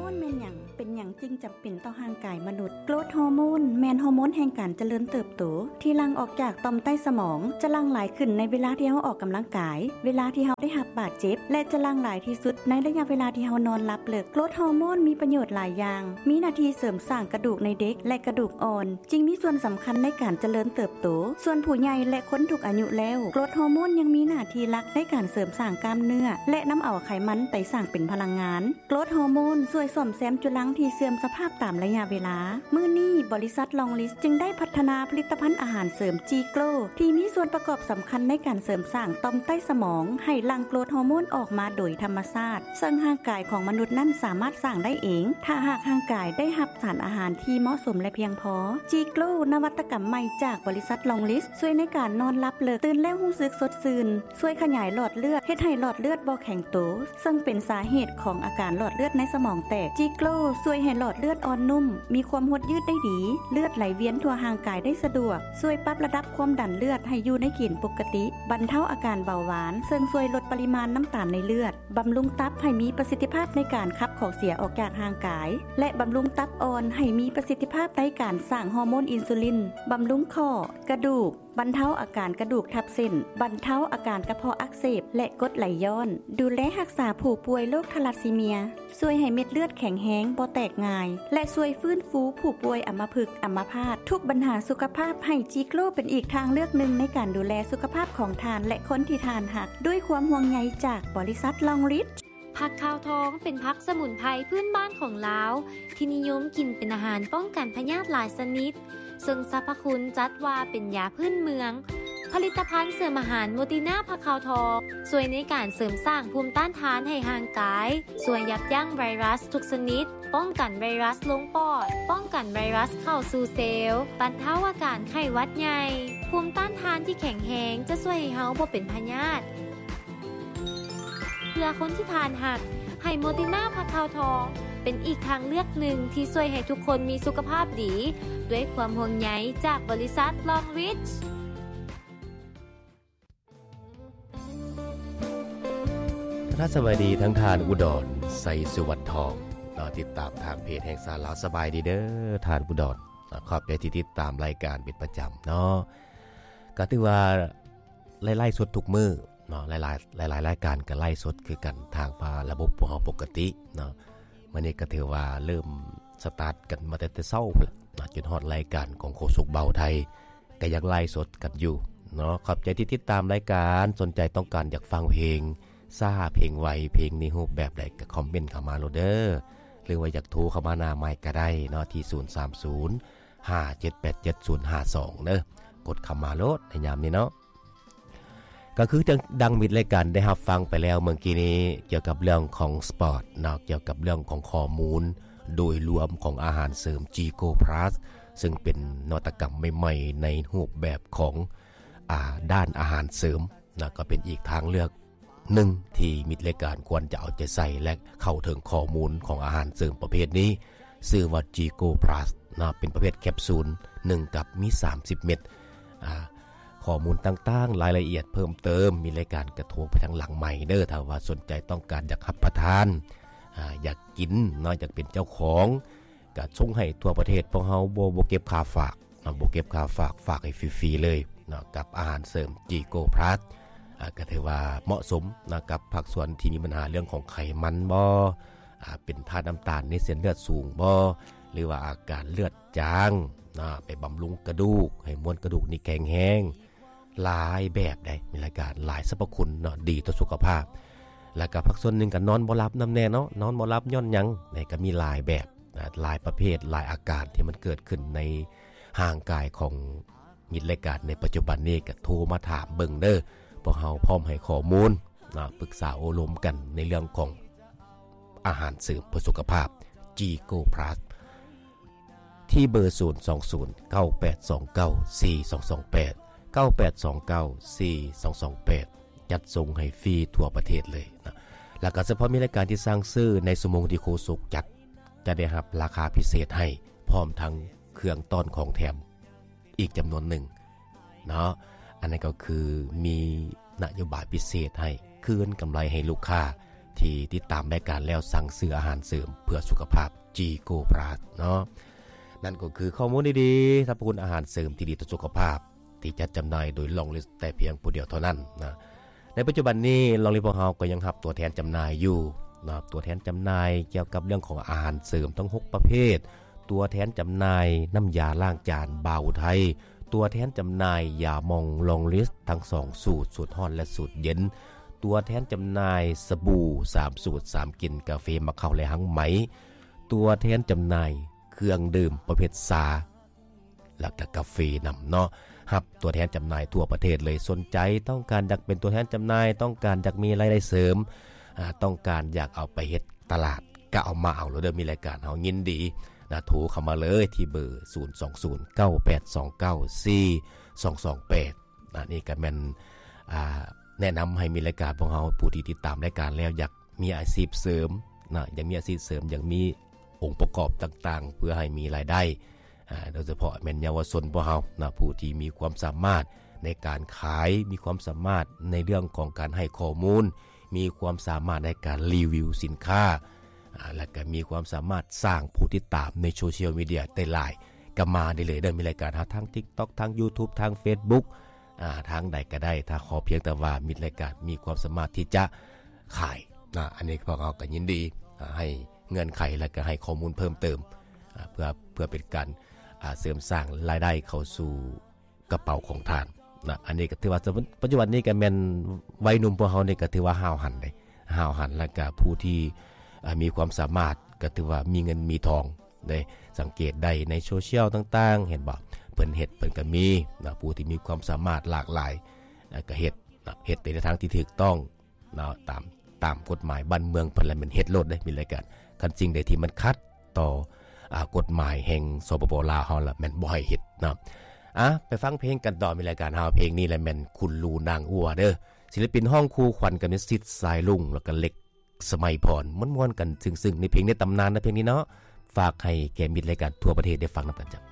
มนแม่นหยังเป็นหยังจึงจำเป็นต่อร่างกายมนุษย์โกรทฮอร์โมนแม่นฮอร์โมนแห่งการเจริญเติบโตที่หลั่งออกจากต่อมใต้สมองจะหลั่งหลายขึ้นในเวลาที่เฮาออกกำลังกายเวลาที่เฮาได้รับบาดเจ็บและจะหลั่งหลายที่สุดในระยะเวลาที่เฮานอนหลับเลิกโกรทฮอร์โมนมีประโยชน์หลายอย่างมีหน้าที่เสริมสร้างกระดูกในเด็กและกระดูกอ่อนจึงมีส่วนสำคัญในการเจริญเติบโตส่วนผู้ใหญ่และคนทุกอายุแล้วโกรทฮอร์โมนยังมีหน้าที่หลักในการเสริมสร้างกล้ามเนื้อและนำเอาไขมันไปสร้างเป็นพลังงานโกรทฮอร์โมนช่วยซ่อมแซมจุลังที่เสื่อมสภาพตามระยะเวลามื้อนี้บริษัทลองลิสจึงได้พัฒนาผลิตภัณฑ์อาหารเสริมจีโกลที่มีส่วนประกอบสำคัญในการเสริมสร้างต่อมใต้สมองให้หลั่งโกรทฮอร์โมนออกมาโดยธรรมชาติซึ่งร่างกายของมนุษย์นั้นสามารถสร้างได้เองถ้าหากร่างกายได้รับสารอาหารที่เหมาะสมและเพียงพอจีโกลนวัตกรรมใหม่จากบริษัทลองลิสช่วยในการนอนหลับเลิกตื่นแล้วรู้สึกสดชื่นช่วยขยายหลอดเลือดเฮ็ดให้หลอดเลือดบ่แข็งโตซึ่งเป็นสาเหตุของอาการหลอดเลือดในสมองแตกจีโกลช่วยให้หลอดเลือดอ่อนนุ่มมีความหดยืดได้ดีเลือดไหลเวียนทั่วร่างกายได้สะดวกช่วยปรับระดับความดันเลือดให้อยู่ในเกณฑ์ปกติบรรเทาอาการเบาหวานซึ่งช่วยลดปริมาณน้ำตาลในเลือดบำรุงตับให้มีประสิทธิภาพในการขับของเสียออกจากร่างกายและบำรุงตับอ่อนให้มีประสิทธิภาพในการสร้างฮอร์โมนอินซูลินบำรุงข้อกระดูกบรรเทาอาการกระดูกทับเส้นบรรเทาอาการกระเพาะอักเสบและกรดไหลย้อนดูแลรักษาผู้ป่วยโรคทาลัสซีเมียช่วยให้เม็ดเลือดแข็งแรงบ่แตกง่ายและช่วยฟื้นฟูผู้ป่วยอัมพฤกษ์อัมพาตทุกปัญหาสุขภาพให้จีโกลเป็นอีกทางเลือกหนึ่งในการดูแลสุขภาพของทานและคนที่ทานหักด้วยความห่วงใยจากบริษัทลองริชผักขาวทองเป็นผักสมุนไพรพื้นบ้านของลาวที่นิยมกินเป็นอาหารป้องกันพยาธิหลายชนิดซึ่งสรรพคุณจัดว่าเป็นยาพื้นเมืองผลิตภัณฑ์เสริมอาหารโมติน่าผักขาวทองช่วยในการเสริมสร้างภูมิต้านทานให้ร่างกายช่วยยับยั้งไวรัสทุกชนิดป้องกันไวรัสลงปอดป้องกันไวรัสเข้าสู่เซลล์บรรเทาอาการไข้หวัดใหญ่ภูมิต้านทานที่แข็งแรงจะช่วยให้เฮาบ่เป็นพยาธิเพื่อคนที่ทานหักให้โมติน่าผักขาวทองเป็นอีกทางเลือกหนึ่งที่ช่วยให้ทุกคนมีสุขภาพดีด้วยความห่วงใยจากบริษัทลองริชท่านสวัสดีทั้งทานอุดรไสสุวรรณทองติดตามทางเพจแห่งสารลาวสบายดีเด้อทานอุดรขอบใจที่ติดตามรายการเป็นประจำเนาะก็ถือว่าไล่ๆสดทุกมื้อเนาะหลายรายการก็ไล่สดคือกันทางพาระบบของเฮาปกติเนาะมื้อนี้ก็ถือว่าเริ่มสตาร์ทกันมาแต่เช้าจนฮอดรายการของโคสุกเบาไทยก็ยังไล่สดกันอยู่เนาะขอบใจที่ติดตามรายการสนใจต้องการอยากฟังเพลงซ่าเพลงไวเพลงในรูปแบบใดก็คอมเมนต์เข้ามาโลดเด้อหรือว่าอยากโทรเข้ามาหน้าไมค์ก็ได้เนาะที่030 578 7052เด้อกดเข้ามาโลดในยามนี้เนาะก็คือดังมิดรายการได้รับฟังไปแล้วเมื่อกี้นี้เกี่ยวกับเรื่องของสปอร์ตเนาะเกี่ยวกับเรื่องของข้อมูลโดยรวมของอาหารเสริม G-Go Plus ซึ่งเป็นนวัตกรรมใหม่ๆในรูปแบบของด้านอาหารเสริมนะก็เป็นอีกทางเลือกหนึ่งที่มิดรายการควรจะเอาใจใส่และเข้าถึงข้อมูลของอาหารเสริมประเภทนี้ชื่อว่า G-Go Plus นะเป็นประเภทแคปซูล1กับมี30เม็ดข้อมูลต่างๆรายละเอียดเพิ่มเติมมีรายการกระโทรไปทางหลังใหม่เด้อถ้าว่าสนใจต้องการอยากรับประทานอยากกินนอกจากเป็นเจ้าของก็ส่งให้ทั่วประเทศพวกเฮาบ่เก็บค่าฝากบ่เก็บค่าฝากให้ฟรีๆเลยเนาะกับอาหารเสริม G-Go Plus ก็ถือว่าเหมาะสมนะกับภาคส่วนที่มีปัญหาเรื่องของไขมันบ่เป็นธาตุน้ำตาลในเส้นเลือดสูงบ่หรือว่าอาการเลือดจางนะไปบำรุงกระดูกให้มวลกระดูกนี่แข็งแรงหลายแบบได้มีรายการหลายสรรพคุณเนาะดีต่อสุขภาพแล้วก็พักส่วนหนึ่งก็นอนบ่หลับนำแน่เนาะนอนบ่หลับย้อนหยังนี่ก็มีหลายแบบหลายประเภทหลายอาการที่มันเกิดขึ้นในร่างกายของมิตรรายการในปัจจุบันนี้ก็โทรมาถามเบิ่งเด้อพวกเฮาพร้อมให้ข้อมูลปรึกษาอบรมกันในเรื่องของอาหารเสริมเพื่อสุขภาพ G-Go Plus ที่เบอร์020 9829 4228 9829 4228จัดส่งให้ฟรีทั่วประเทศเลยนะแล้วก็เฉพาะมีรายการที่สร้างซื้อในสมงที่โคสุกจัดจะได้รับราคาพิเศษให้พร้อมทั้งเครื่องต้อนของแถมอีกจำนวนหนึ่งเนาะอันนั้นก็คือมีนโยบายพิเศษให้คืนกำไรให้ลูกค้าที่ติดตามรายการแล้วสั่งซื้ออาหารเสริมเพื่อสุขภาพ G-Go Plus เนาะนั่นก็คือข้อมูลดีๆสรรพคุณอาหารเสริมที่ดีต่อสุขภาพที่จัดจำหน่ายโดยลองลิสต์แต่เพียงผู้เดียวเท่านั้นนะในปัจจุบันนี้ลองลิสต์ของเราก็ยังรับตัวแทนจำหน่ายอยู่นะตัวแทนจำหน่ายเกี่ยวกับเรื่องของอาหารเสริมทั้ง6ประเภทตัวแทนจำหน่ายน้ำยาล้างจานบ่าวไทยตัวแทนจำหน่ายยามองลองลิสต์ทั้ง2สูตรสูตรร้อนและสูตรเย็นตัวแทนจำหน่ายสบู่3สูตร3กลิ่นกาแฟมะเข้าและหังไหมตัวแทนจำหน่ายเครื่องดื่มประเภทชาแล้วก็กาแฟนำเนาะครับตัวแทนจำหน่ายทั่วประเทศเลยสนใจต้องการอยากเป็นตัวแทนจำหน่ายต้องการอยากมีรายได้เสริมต้องการอยากเอาไปเฮ็ดตลาดก็เอามาเอาแล้วเด้อมีรายการเฮายินดีนะโทรเข้ามาเลยที่เบอร์02098294228นี่ก็แม่นแนะนำให้มีรายการของเฮาผู้ที่ติดตามรายการแล้วอยากมีอาชีพเสริมนะอยากมีอาชีพเสริมอยากมีองค์ประกอบต่างๆเพื่อให้มีรายได้โดยเฉพาะแม่นเยาวชนพวกเฮานะผู้ที่มีความสามารถในการขายมีความสามารถในเรื่องของการให้ข้อมูลมีความสามารถในการรีวิวสินค้าและก็มีความสามารถสร้างผู้ติดตามในโซเชียลมีเดียได้หลายก็มาได้เลยเด้อมีรายการทาง TikTok ทาง YouTube ทาง Facebook ทางใดก็ได้ถ้าขอเพียงแต่ว่ามีรายการมีความสามารถที่จะขายอันนี้พวกเราก็ยินดีให้เงื่อนไขและก็ให้ข้อมูลเพิ่มเติมเพื่อเป็นการเสริมสร้างรายได้เข้าสู่กระเป๋าของท่านนะอันนี้ก็ถือว่าปัจจุบันนี้ก็แม่นวัยหนุ่มพวกเฮานี่ก็ถือว่าห้าวหันเลยห้าวหันแล้วก็ผู้ที่มีความสามารถก็ถือว่ามีเงินมีทองได้สังเกตได้ในโซเชียลต่างๆเห็นบ่เพิ่นเฮ็ดเพิ่นก็มีนะผู้ที่มีความสามารถหลากหลายก็เฮ็ดในทางที่ถูกต้องนะตามกฎหมายบ้านเมืองเพิ่นละแม่นเฮ็ดโลดได้มีรายการคันจริงใดที่มันขัดต่อกฎหมายแห่งสปป.ลาวเฮาล่ะแม่นบ่ให้เฮ็ดนะไปฟังเพลงกันต่อมีรายการเฮาเพลงนี้แหละแม่นคุณลูนางอัวเด้อศิลปินห้องคู่ขวัญกันนิสิตสายลุงแล้วก็เล็กสมัยพรม่วนๆกันซึ้งๆในเพลงในตำนานนะเพลงนี้เนาะฝากให้แก่มิตรรายการทั่วประเทศได้ฟังนำกันจ้ะ